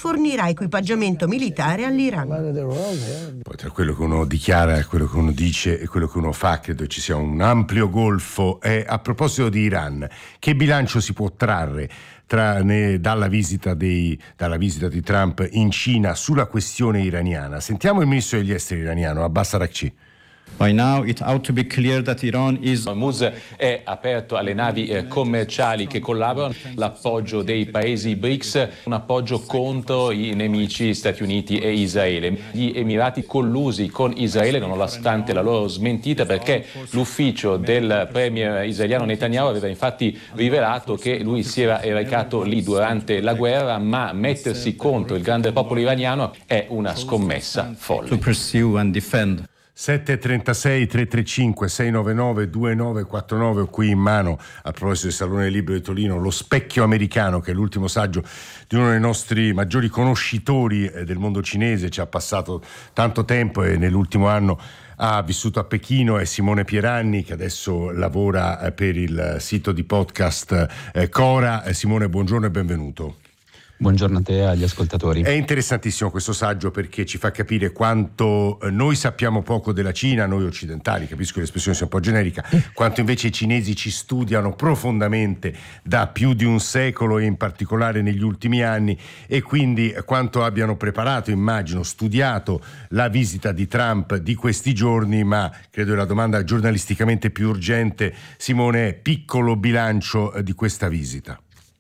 fornirà equipaggiamento militare all'Iran. Poi tra quello che uno dichiara, quello che uno dice e quello che uno fa, credo ci sia un ampio golfo. A proposito di Iran, che bilancio si può trarre dalla visita di Trump in Cina sulla questione iraniana? Sentiamo il ministro degli esteri iraniano, Abbas Araghchi. By now it ought to be clear that Iran is... Hormuz è aperto alle navi commerciali che collaborano, l'appoggio dei paesi BRICS, un appoggio contro i nemici Stati Uniti e Israele. Gli Emirati collusi con Israele nonostante la loro smentita, perché l'ufficio del premier israeliano Netanyahu aveva infatti rivelato che lui si era recato lì durante la guerra, ma mettersi contro il grande popolo iraniano è una scommessa folle. To pursue and defend. 736 335 699 2949. Ho qui in mano, a proposito del Salone del Libro di Torino, Lo specchio americano, che è l'ultimo saggio di uno dei nostri maggiori conoscitori del mondo cinese. Ci ha passato tanto tempo e nell'ultimo anno ha vissuto a Pechino. È Simone Pieranni, che adesso lavora per il sito di podcast Cora. Simone, buongiorno e benvenuto. Buongiorno a te e agli ascoltatori. È interessantissimo questo saggio, perché ci fa capire quanto noi sappiamo poco della Cina, noi occidentali, capisco che l'espressione sia un po' generica, quanto invece i cinesi ci studiano profondamente da più di un secolo e in particolare negli ultimi anni, e quindi quanto abbiano preparato, immagino, studiato la visita di Trump di questi giorni. Ma credo la domanda giornalisticamente più urgente, Simone, è piccolo bilancio di questa visita.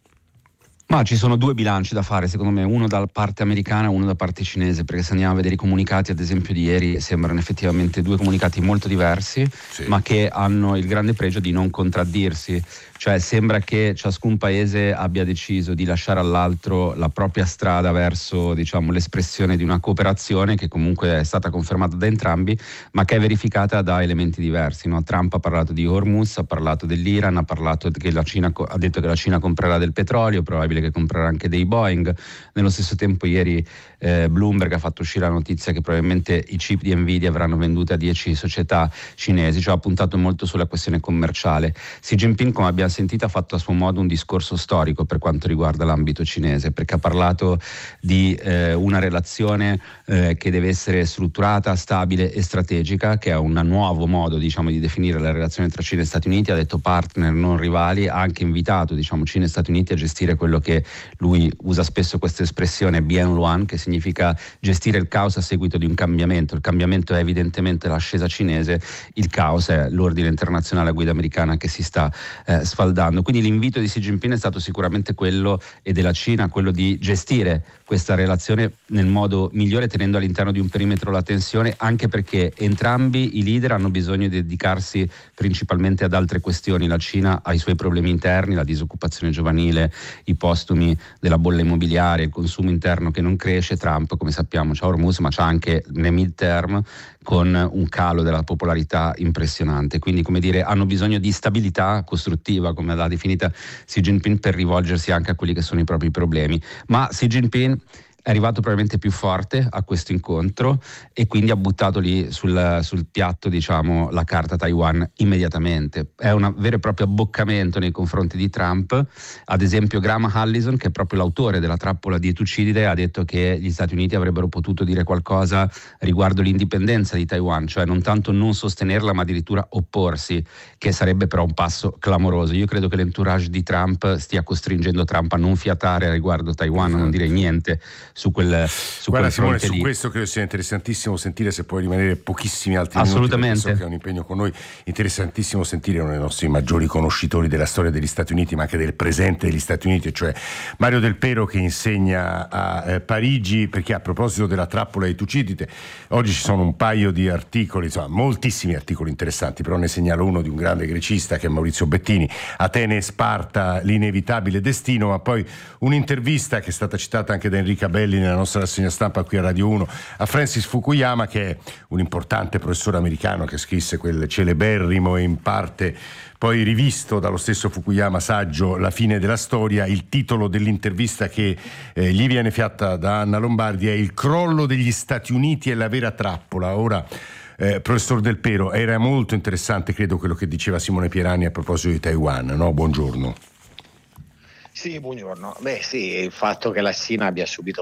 Ma ci sono due bilanci da fare, secondo me, uno da parte americana e uno da parte cinese, perché se andiamo a vedere i comunicati, ad esempio di ieri, sembrano effettivamente due comunicati molto diversi, sì, ma che hanno il grande pregio di non contraddirsi. Cioè sembra che ciascun paese abbia deciso di lasciare all'altro la propria strada verso, diciamo, l'espressione di una cooperazione che comunque è stata confermata da entrambi, ma che è verificata da elementi diversi, no? Trump ha parlato di Hormuz, ha parlato dell'Iran, ha parlato che ha detto che la Cina comprerà del petrolio, probabile che comprerà anche dei Boeing. Nello stesso tempo ieri Bloomberg ha fatto uscire la notizia che probabilmente i chip di Nvidia verranno venduti a 10 società cinesi, cioè ha puntato molto sulla questione commerciale. Xi Jinping, come abbiamo sentito, ha fatto a suo modo un discorso storico per quanto riguarda l'ambito cinese, perché ha parlato di una relazione che deve essere strutturata, stabile e strategica, che è un nuovo modo, diciamo, di definire la relazione tra Cina e Stati Uniti. Ha detto partner, non rivali, ha anche invitato, diciamo, Cina e Stati Uniti a gestire quello che lui usa spesso questa espressione Bienluan, che significa gestire il caos a seguito di un cambiamento. Il cambiamento è evidentemente l'ascesa cinese, il caos è l'ordine internazionale a guida americana che si sta sfaldando. Quindi l'invito di Xi Jinping è stato sicuramente quello, e della Cina, quello di gestire questa relazione nel modo migliore, tenendo all'interno di un perimetro la tensione, anche perché entrambi i leader hanno bisogno di dedicarsi principalmente ad altre questioni. La Cina ha i suoi problemi interni, la disoccupazione giovanile, i postumi della bolla immobiliare, il consumo interno che non cresce. Trump, come sappiamo, c'ha Hormuz, ma c'ha anche nel mid-term, con un calo della popolarità impressionante. Quindi, come dire, hanno bisogno di stabilità costruttiva, come l'ha definita Xi Jinping, per rivolgersi anche a quelli che sono i propri problemi. Ma Xi Jinping è arrivato probabilmente più forte a questo incontro e quindi ha buttato lì sul piatto, diciamo, la carta Taiwan immediatamente. È un vero e proprio abboccamento nei confronti di Trump. Ad esempio Graham Allison, che è proprio l'autore della trappola di Tucidide, ha detto che gli Stati Uniti avrebbero potuto dire qualcosa riguardo l'indipendenza di Taiwan, cioè non tanto non sostenerla ma addirittura opporsi, che sarebbe però un passo clamoroso. Io credo che l'entourage di Trump stia costringendo Trump a non fiatare riguardo Taiwan, a non dire niente su quel Simone, fronte su lì. Questo credo sia interessantissimo sentire, se puoi rimanere pochissimi altri Assolutamente. minuti, so che è un impegno con noi. Interessantissimo sentire uno dei nostri maggiori conoscitori della storia degli Stati Uniti, ma anche del presente degli Stati Uniti, cioè Mario Del Pero, che insegna a Parigi, perché a proposito della trappola di Tucidide oggi ci sono un paio di articoli, insomma moltissimi articoli interessanti, però ne segnalo uno di un grande grecista che è Maurizio Bettini, Atene e Sparta, l'inevitabile destino, ma poi un'intervista che è stata citata anche da Enrica Belli nella nostra rassegna stampa qui a Radio 1 a Francis Fukuyama, che è un importante professore americano che scrisse quel celeberrimo e in parte poi rivisto dallo stesso Fukuyama saggio La fine della storia. Il titolo dell'intervista che gli viene fatta da Anna Lombardi è Il crollo degli Stati Uniti e la vera trappola. Ora, professor Del Pero, era molto interessante, credo, quello che diceva Simone Pierani a proposito di Taiwan, no? Buongiorno. Sì, buongiorno. Beh sì, il fatto che la Cina abbia subito